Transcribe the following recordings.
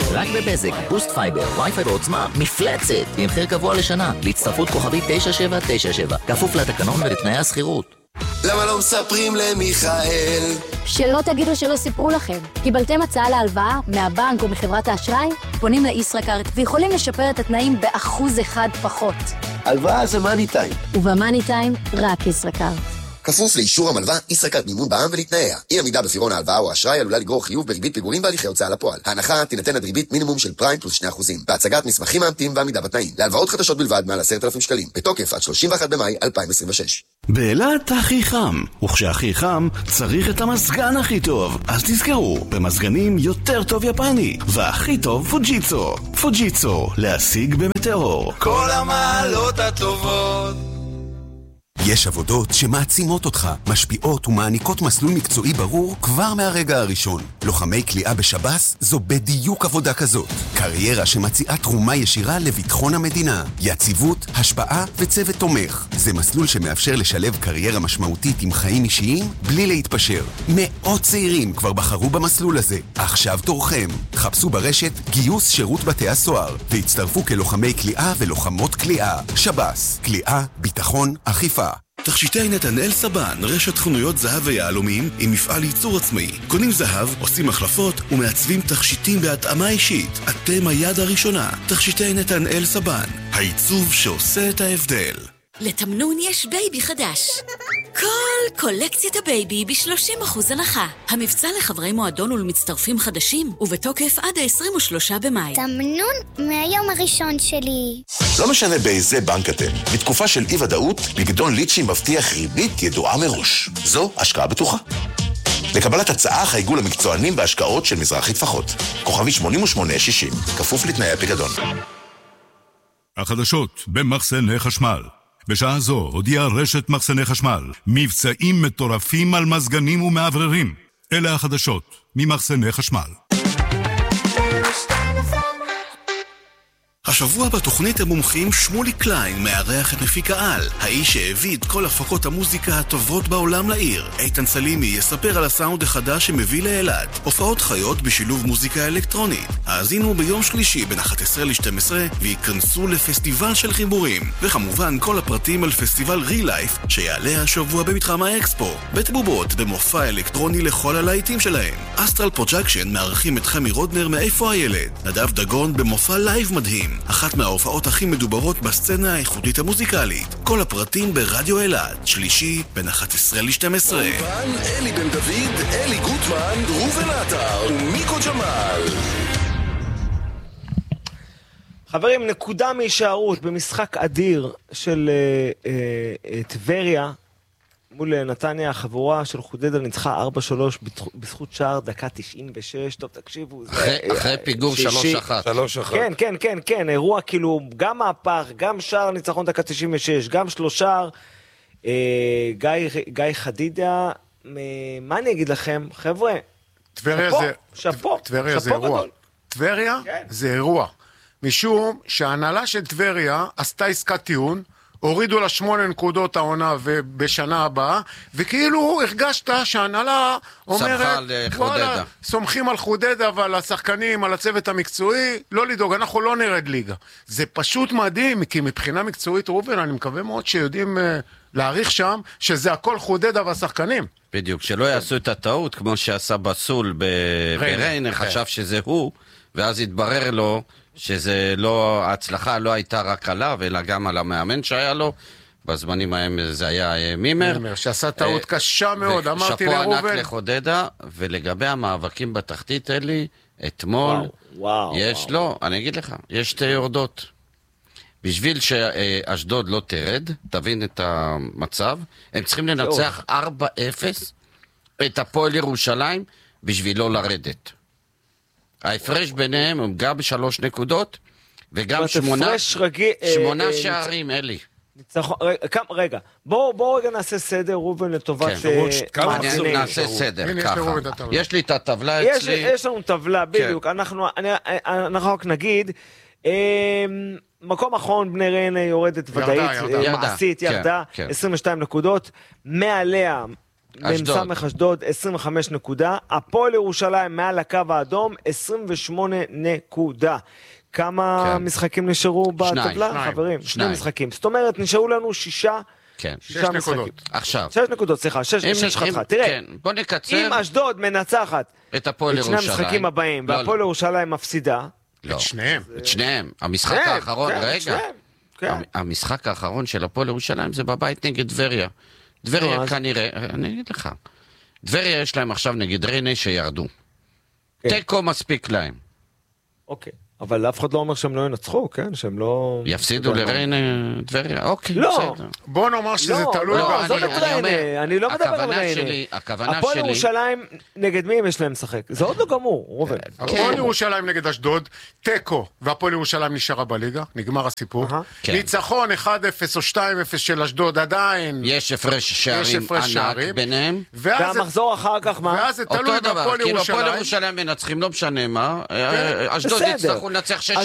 רק בבזק, בוסט פייבר, וי-פיי בעוצמה, מפלצת, במחיר קבוע לשנה, להצטרפות כוכבית 9797, כפוף לתקנון ולתנאי הסחירות. למה לא מספרים למיכאל? שלא תגידו שלא סיפרו לכם. קיבלתם הצעה להלוואה מהבנק או מחברת האשראי? פונים לישראכרט ויכולים לשפר את התנאים ב1% פחות. הלוואה זה מאני טיים. ובמאני טיים רק ישראכרט. כפוף לאישור המלווה, ישראכרט מימון בע"מ ולתנאיה. אי עמידה בפירעון ההלוואה או האשראי עלולה לגרור חיוב בריבית פיגורים בהליכי הוצאה לפועל. ההנחה תינתן עד ריבית מינימום של פריים פלוס 2%. בהצגת מסמכים מאמתים ועמידה בתנאים. להלוואות חדשות בלבד מעל 10,000 שקלים. בתוקף עד 31 במאי 2026. באילת הכי חם, וכשהכי חם צריך את המזגן הכי טוב. אז תזכרו, במזגנים יותר טוב יפני, והכי טוב פוג'יצו. פוג'יצו, להשיג במטאור. כל המעלות הטובות. יש עבודות שמעצימות אותך, משפיעות ומעניקות מסלול מקצועי ברור כבר מהרגע הראשון. לוחמי כליאה בשב"ס זו בדיוק עבודה כזאת. קריירה שמציעה תרומה ישירה לביטחון המדינה. יציבות, השפעה וצוות תומך. זה מסלול שמאפשר לשלב קריירה משמעותית עם חיים אישיים בלי להתפשר. מאות צעירים כבר בחרו במסלול הזה. עכשיו תורכם. חפשו ברשת גיוס שירות בתי הסוהר והצטרפו כלוחמי כליאה ולוחמות כליאה. שב"ס, כליאה, ביטחון, אכיפה. תכשיטי נתנאל סבן, רשת חנויות זהב ויהלומים עם מפעל ייצור עצמאי. קונים זהב, עושים מחלפות ומעצבים תכשיטים בהתאמה אישית. אתם היד הראשונה. תכשיטי נתנאל סבן, העיצוב שעושה את ההבדל. לתמנון יש בייבי חדש. כל קולקציית הבייבי ב-30% הנחה. המבצע לחברי מועדון ולמצטרפים חדשים, ובתוקף עד ה-23 במאי. תמנון מהיום הראשון שלי. לא משנה באיזה בנק אתם. בתקופה של אי-ודאות, פיקדון ליצ'י מבטיח ריבית ידועה מראש. זו השקעה בטוחה. לקבלת הצעה חייגו למקצוענים בהשקעות של מזרחי טפחות. כוכבי 8860, כפוף לתנאי הפיקדון. החדשות במחסני חשמל. בשעה זו הודיעה רשת מחסני חשמל מבצעים מטורפים על מזגנים ומעבררים. אלה החדשות ממחסני חשמל. השבוע בתוכנית המומחים שמולי קליין מארח את מפיק העל, האיש שהביא את כל הפקות המוזיקה הטובות בעולם לעיר. איתן סלימי יספר על הסאונד החדש שמביא לאילת, הופעות חיות בשילוב מוזיקה אלקטרונית. האזינו ביום שלישי בין 11 ל-12 וייכנסו לפסטיבל של חיבורים, וכמובן כל הפרטים על פסטיבל רי-לייף שיעלה השבוע במתחם האקספו. בית בובות במופע אלקטרוני לכל הלהיטים שלהם. אסטרל פרוג'קשן מארחים את חמי רודנר מאיפה הילד. נדב דגון במופע לייב מדהים, אחת מההופעות הכי מדוברות בסצנה האיכותית המוזיקלית. כל הפרטים ברדיו אילת, שלישי בין 11 ל-12. אלי בן דוד, אלי גוטמן, רובן עטר ומיקו ג'מאל. חברים, נקודה מהישארות במשחק אדיר של טבריה מול נתניה. החבורה של חודדה ניצחה 4-3 בזכות שער דקה 96. טוב, תקשיבו, אחרי פיגור 3-1. כן, אירוע כאילו גם מהפך, גם שער ניצחון דקה 96, גם שלושה. גיא חדידה, מה אני אגיד לכם, חבר'ה? שפו, טבריה זה אירוע. טבריה זה אירוע. משום שההנהלה של טבריה עשתה עסקת טיעון, הורידו לה 8 נקודות העונה ובשנה הבאה, וכאילו הרגשת שההנהלה אומרת, וואלה, סומכים על חודדה ועל השחקנים, על הצוות המקצועי, לא לדאוג, אנחנו לא נרד ליגה. זה פשוט מדהים, כי מבחינה מקצועית, רובן, אני מקווה מאוד שיודעים להעריך שם, שזה הכל חודדה והשחקנים. בדיוק, שלא יעשו את הטעות, כמו שעשה בסול בריינר, חשב שזה הוא, ואז התברר לו, שזה לא, ההצלחה לא הייתה רק עליו, אלא גם על המאמן שהיה לו, בזמנים ההם זה היה מימר. שעשה טעות קשה מאוד, אמרתי לרובן. שפו ענק לחודדה, ולגבי המאבקים בתחתית אלי, אתמול, יש לו, אני אגיד לך, יש 2 יורדות. בשביל שאשדוד לא תרד, תבין את המצב, הם צריכים לנצח 4-0 את הפועל ירושלים, בשביל לא לרדת. ההפרש ביניהם הם גם 3 נקודות, וגם 8 שערים, אלי. רגע, בואו רגע נעשה סדר, רובן, לטובת... נעשה סדר, ככה. יש לי את הטבלה אצלי. יש לנו טבלה, בדיוק. אנחנו רק נגיד, מקום אחרון, בני ריינה יורדת ודאית, מעשית, ירדה, 22 נקודות, מעליה סמך אשדוד 25 נקודה, הפועל ירושלים מעל הקו האדום 28 נקודה. כמה משחקים נשארו בטבלה, חברים? 2 משחקים. זאת אומרת, נשארו לנו 6 נקודות. עכשיו. 6 נקודות, סליחה, 6 חתכה. תראה, בוא נקצר. אם אשדוד מנצחת את הפועל ירושלים, את 2 המשחקים הבאים, והפועל ירושלים מפסידה, את שניהם. המשחק האחרון, רגע. המשחק האחרון של הפועל ירושלים זה בבית נגד טבריה. טבריה כנראה, אני אגיד לך, טבריה יש להם עכשיו נגד ריינה שירדו. תיקו מספיק להם. אוקיי. אבל אף אחד לא אומר שהם לא ינצחו, כן? שהם לא... יפסידו לריינה טבריה? אוקיי, לא. בסדר. בוא נאמר שזה תלוי. לא, זאת את ריינה. אני לא מדבר על ריינה. הכוונה שלי... הפועל ירושלים נגד מי יש להם לשחק? זה עוד לא גמור, רובל. הפועל ירושלים נגד אשדוד, תיקו, והפועל ירושלים נשארה בליגה, נגמר הסיפור. ניצחון 1-0 או 2-0 של אשדוד, עדיין... יש הפרש שערים ענק ביניהם. והמחזור אחר כך מה? ואז זה תלוי בהפועל ירושלים. הפועל ירושלים מנצחים, לא משנה מה. אשדוד יצטרכו לנצח 6-0.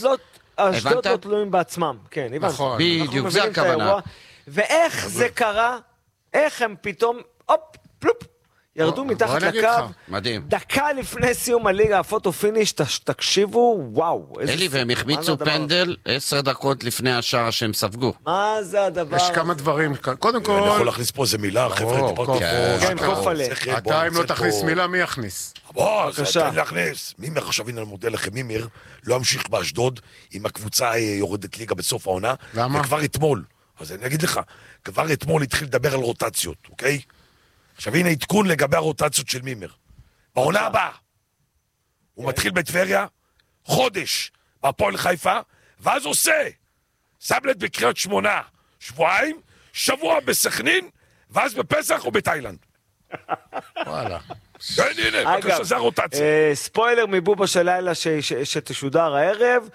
אשדוד לא תלויים בעצמם, כן, הבנתי. בדיוק, זה הכוונה. ואיך זה קרה, איך הם פתאום, פלופ, ירדו מתחת לקו, דקה לפני סיום הליגה, הפוטו פיניש, תקשיבו, וואו. אלי, והם החמיצו פנדל 10 דקות לפני השער שהם ספגו. מה זה הדבר? יש כמה דברים, קודם כל... אני יכול להכניס פה איזה מילה, חבר'ה, כן, קוף עליה. אתה אם לא תכניס מילה, מי יכניס? בוא, תן להכניס. מימר, עכשיו הנה אני מודה לכם, מימר לא המשיך באשדוד, אם הקבוצה יורדת ליגה בסוף העונה. למה? וכבר אתמול, אז אני אגיד לך, כבר אתמול התחיל לדבר על רוטציות, אוקיי? עכשיו הנה עדכון לגבי הרוטציות של מימר. בעונה הבאה, הוא מתחיל בטבריה, חודש בהפועל חיפה, ואז עושה סבלט בקריית שמונה, שבועיים, שבוע בסכנין, ואז בפסח או בתאילנד. וואלה. הנה, בבקשה, זה הרוטציה. ספוילר מבובה של לילה שתשודר הערב,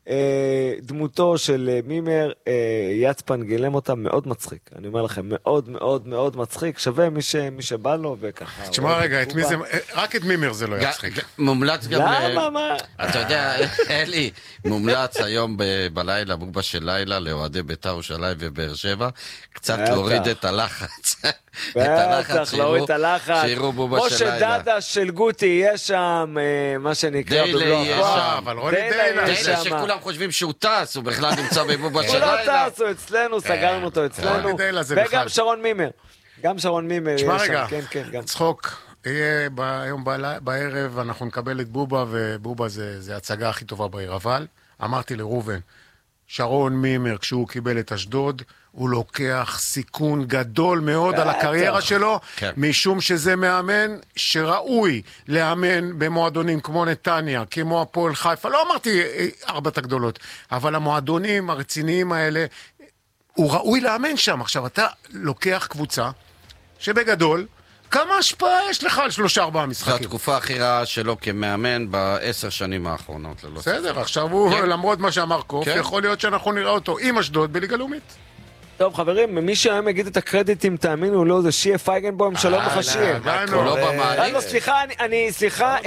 דמותו של מימר, יצפן גילם אותה, מאוד מצחיק. אני אומר לכם, מאוד מאוד מאוד מצחיק, שווה מי שבא לו וככה. תשמע רגע, רק את מימר זה לא יצחיק. מומלץ גם למה, מה? אתה יודע, אלי, מומלץ היום בלילה, בובה של לילה, לאוהדי בית"ר ירושלים ובאר שבע, קצת להוריד את הלחץ. בטח, להוריד את הלחץ. שיראו בובה של לילה. כמו שדדה של גוטי יהיה שם, מה שנקרא דיילה יהיה שם. אבל רוני דיילה שכולם חושבים שהוא טס, הוא בכלל נמצא בבובה של לילה. הוא לא טס, הוא אצלנו, סגרנו אותו אצלנו. וגם שרון מימר. גם שרון מימר יהיה שם. תשמע רגע, צחוק. יהיה היום בערב, אנחנו נקבל את בובה, ובובה זה הצגה הכי טובה בעיר. אבל אמרתי לרובן, שרון מימר, כשהוא קיבל את אשדוד, הוא לוקח סיכון גדול מאוד על הקריירה שלו, משום שזה מאמן שראוי לאמן במועדונים כמו נתניה, כמו הפועל חיפה, לא אמרתי 4 הגדולות, אבל המועדונים הרציניים האלה, הוא ראוי לאמן שם. עכשיו, אתה לוקח קבוצה שבגדול, כמה השפעה יש לך על 3-4 משחקים? זו התקופה הכי רעה שלו כמאמן ב10 שנים האחרונות. בסדר, עכשיו הוא, למרות מה שאמר קוף, יכול להיות שאנחנו נראה אותו עם אשדוד בליגה לאומית. טוב חברים, מי שהיום יגיד את הקרדיטים, תאמינו לו, זה שיה פייגנבוים, שלום וחשיב. הוא לא במעלית. סליחה,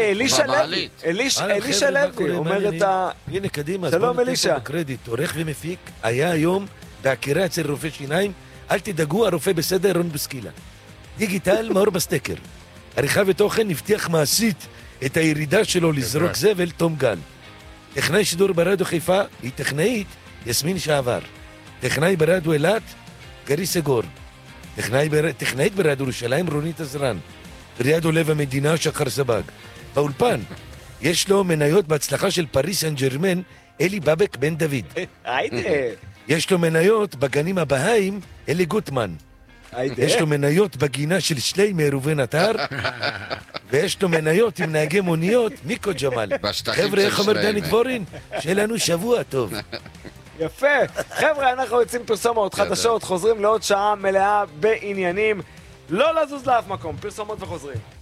אלישה לוי, אומר את ה... הנה קדימה, שלום אלישה. קרדיט, עורך ומפיק, היה היום בהכירה אצל רופא שיניים, אל תדאגו, הרופא בסדר, רון בסקילה. דיגיטל, מאור בסטקר. עריכה ותוכן נבטיח מעשית את הירידה שלו לזרוק זבל, תום גל. טכנאי שידור ברדיו חיפה, היא טכנאית, יסמין שעבר. טכנאי ברדיו אילת, גרי סגור. טכנאית ברדיו ירושלים, רונית עזרן. ברדיו לב המדינה, שחר סבג. באולפן, יש לו מניות בהצלחה של פריס סן ג'רמן, אלי בבק בן דוד. יש לו מניות בגנים הבהאים, אלי גוטמן. יש לו מניות בגינה של שליימר ראובן עטר, ויש לו מניות עם נהגי מוניות, מיקו ג'מאל. חבר'ה, איך אומר דני דבורין? שיהיה לנו שבוע טוב. יפה. חבר'ה, אנחנו יוצאים פרסומות חדשות, חוזרים לעוד שעה מלאה בעניינים. לא לזוז לאף מקום, פרסומות וחוזרים.